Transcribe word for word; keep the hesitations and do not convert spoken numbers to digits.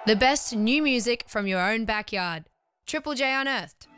The best new music from your own backyard. Triple J Unearthed.